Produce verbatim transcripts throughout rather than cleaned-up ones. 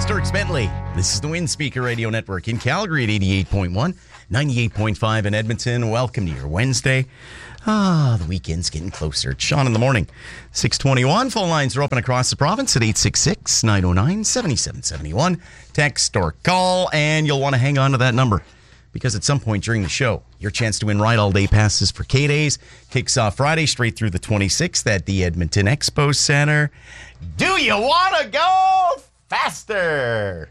Dirks Bentley. This is the Wind Speaker Radio Network in Calgary at eighty-eight point one, ninety-eight point five in Edmonton. Welcome to your Wednesday. Ah, the weekend's getting closer. It's Sean in the morning. six twenty-one. Phone lines are open across the province at eight six six, nine oh nine, seven seven seven one. Text or call, and you'll want to hang on to that number because at some point during the show, your chance to win Ride All Day passes for K-Days kicks off Friday straight through the twenty-sixth at the Edmonton Expo Center. Do you want to go faster?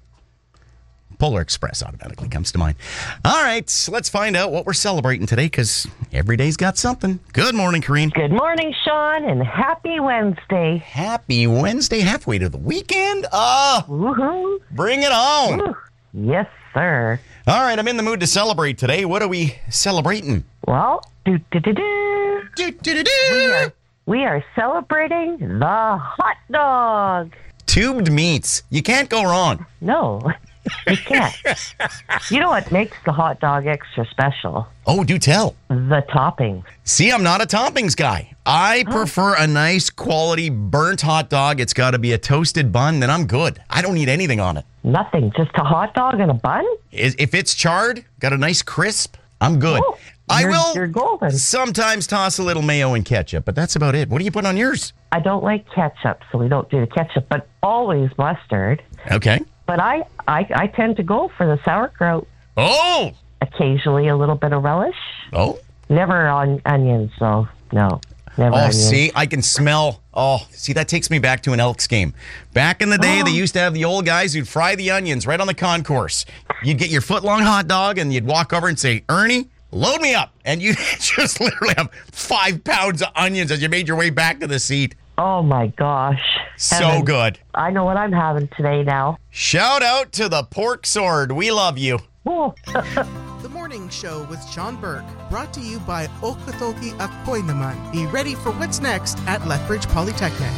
Polar Express automatically comes to mind. All right, let's find out what we're celebrating today because every day's got something. Good morning, Kareen. Good morning, Sean, and happy Wednesday. Happy Wednesday, halfway to the weekend. Oh, Woohoo. Bring it on. Woo. Yes, sir. All right, I'm in the mood to celebrate today. What are we celebrating? Well, do do do do. Do, do, do, do. We are, we are celebrating the hot dog. Tubed meats. You can't go wrong. No, you can't. You know what makes the hot dog extra special? Oh, do tell. The toppings. See, I'm not a toppings guy. I oh. prefer a nice quality burnt hot dog. It's got to be a toasted bun, then I'm good. I don't need anything on it. Nothing, just a hot dog and a bun? If it's charred, got a nice crisp, I'm good. Oh, I you're, will you're golden. sometimes toss a little mayo and ketchup, but that's about it. What do you put on yours? I don't like ketchup, so we don't do the ketchup, but always mustard. Okay. But I, I, I tend to go for the sauerkraut. Oh! Occasionally a little bit of relish. Oh? Never on onions, though. No. Never oh, onions. see, I can smell. Oh, see, that takes me back to an Elks game. Back in the day, oh. they used to have the old guys who'd fry the onions right on the concourse. You'd get your foot-long hot dog, and you'd walk over and say, Ernie, load me up. And you'd just literally have five pounds of onions as you made your way back to the seat. Oh, my gosh. So Heaven. good. I know what I'm having today now. Shout out to the Pork Sword. We love you. Oh. The Morning Show with Sean Burke, brought to you by Okatoki Akoy Naman. Be ready for what's next at Lethbridge Polytechnic.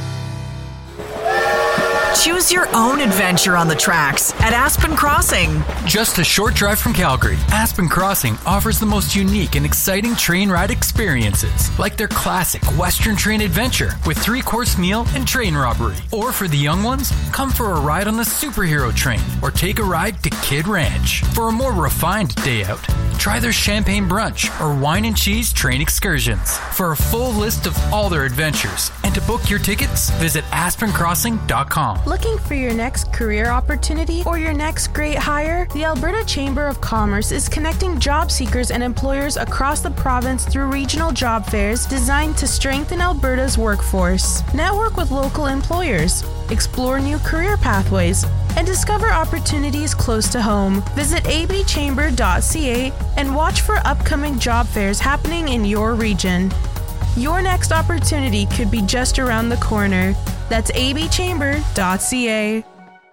Choose your own adventure on the tracks at Aspen Crossing. Just a short drive from Calgary, Aspen Crossing offers the most unique and exciting train ride experiences, like their classic Western Train adventure with three-course meal and train robbery. Or for the young ones, come for a ride on the superhero train or take a ride to Kid Ranch. For a more refined day out, try their champagne brunch or wine and cheese train excursions. For a full list of all their adventures and to book your tickets, visit aspen crossing dot com. Looking for your next career opportunity or your next great hire? The Alberta Chamber of Commerce is connecting job seekers and employers across the province through regional job fairs designed to strengthen Alberta's workforce. Network with local employers, explore new career pathways, and discover opportunities close to home. Visit a b chamber dot c a and watch for upcoming job fairs happening in your region. Your next opportunity could be just around the corner. That's a b chamber dot c a.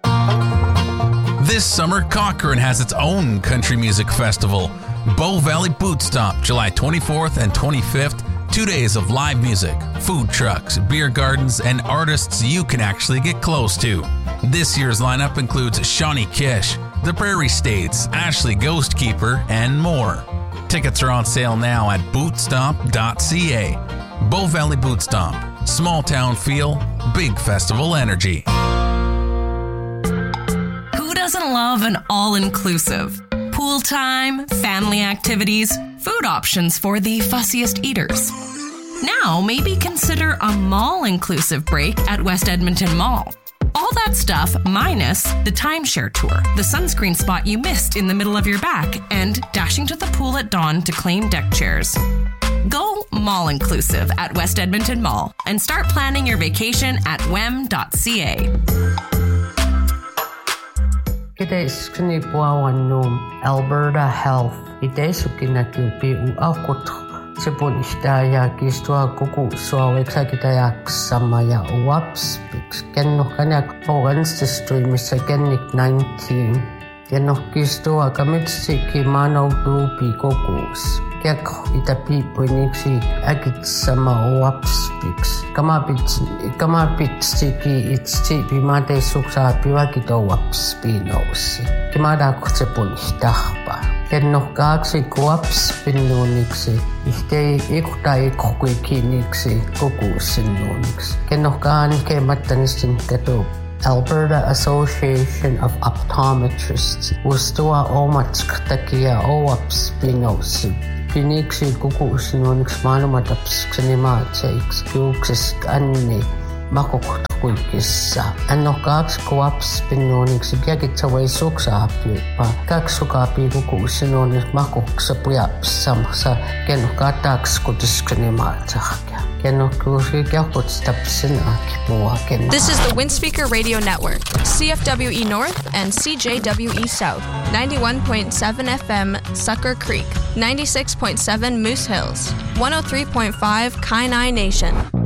This summer, Cochrane has its own country music festival, Bow Valley Boot Stop, July twenty-fourth and twenty-fifth. Two days of live music, food trucks, beer gardens, and artists you can actually get close to. This year's lineup includes Shawnee Kish, The Prairie States, Ashley Ghostkeeper, and more. Tickets are on sale now at boot stomp dot c a. Bow Valley Boot Stomp. Small town feel, big festival energy. Who doesn't love an all-inclusive? Pool time, family activities, food options for the fussiest eaters. Now, maybe consider a mall-inclusive break at West Edmonton Mall. All that stuff minus the timeshare tour, the sunscreen spot you missed in the middle of your back, and dashing to the pool at dawn to claim deck chairs. Go mall-inclusive at West Edmonton Mall and start planning your vacation at w e m dot c a. Kidaiskni puawanum Alberta Health. Itaisukina kilpi u akut sepon istaya kistua kuku suawe sakitayak samaya uwaps pix kenno kanyak orans stream sekenik nineteen. Kenno kistua kamitsiki mano grupi kokus. Kek itapi puniksi agit sama uwaps pix. Kamapit kamapit siki itsi pimate suksa piwakito uwaps pinosi. Kimada kutsepon istahpa. Kenno kaaksi kuwaps pinuniksi. Ihtei ikuta ikukikiniksi kukusinuniksi. Kenno kaan kemattanistin ketu Alberta Association of Optometrists ustua omatsk takia oaps pinosi. Piniksi kukuusinoniksi maailmatapsksenimaatseiksi juuksis anni makokutkuikissa. Anno kaksi kuaps pinoniksi kiekitsavai suksaapjupa. Kaksi sukaapi kukuusinoniksi makoksa pujaps samassa kenno kataks kutisksenimaatsakia. This is the Windspeaker Radio Network, C F W E North and C J W E South, ninety-one point seven F M Sucker Creek, ninety-six point seven Moose Hills, one oh three point five Kainai Nation.